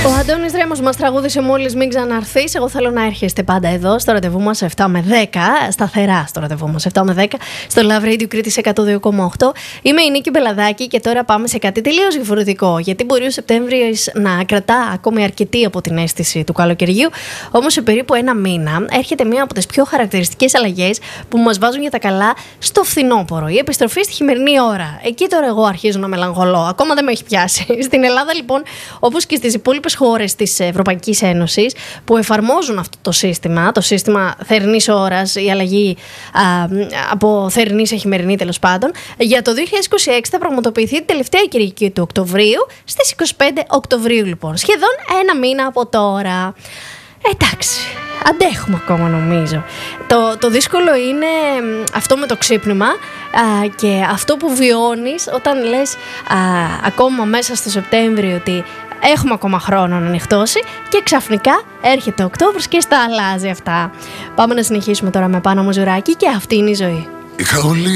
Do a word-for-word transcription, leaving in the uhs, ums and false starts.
Ο Αντώνης Ρέμος μας τραγούδισε μόλις «Μην ξαναρθείς». Εγώ θέλω να έρχεστε πάντα εδώ στο ραντεβού μας επτά με δέκα, σταθερά στο ραντεβού μας επτά με δέκα, στο Love Radio Κρήτης εκατό δύο κόμμα οκτώ. Είμαι η Νίκη Μπελαδάκη και τώρα πάμε σε κάτι τελείως διαφορετικό. Γιατί μπορεί ο Σεπτέμβρης να κρατά ακόμη αρκετή από την αίσθηση του καλοκαιριού. Όμως σε περίπου ένα μήνα έρχεται μία από τις πιο χαρακτηριστικές αλλαγές που μας βάζουν για τα καλά στο φθινόπωρο. Η επιστροφή στη χειμερινή ώρα. Εκεί τώρα εγώ αρχίζω να μελαγχολώ. Ακόμα δεν με έχει πιάσει. Στην Ελλάδα λοιπόν, όπως και στις υπόλοιπες χώρες της Ευρωπαϊκής Ένωσης που εφαρμόζουν αυτό το σύστημα, το σύστημα θερινής ώρας, η αλλαγή α, από θερινή σε χειμερινή τέλος πάντων, για το δύο χιλιάδες είκοσι έξι θα πραγματοποιηθεί την τελευταία Κυριακή του Οκτωβρίου, στις είκοσι πέντε Οκτωβρίου λοιπόν, σχεδόν ένα μήνα από τώρα. Εντάξει, αντέχουμε ακόμα νομίζω. Το, το δύσκολο είναι αυτό με το ξύπνημα α, και αυτό που βιώνεις όταν λες α, ακόμα μέσα στο Σεπτέμβριο ότι έχουμε ακόμα χρόνο να νυχτώσει και ξαφνικά έρχεται ο Οκτώβρης και στα αλλάζει αυτά. Πάμε να συνεχίσουμε τώρα με Πάνο Μουζουράκη και αυτή είναι η ζωή. Είχα όλη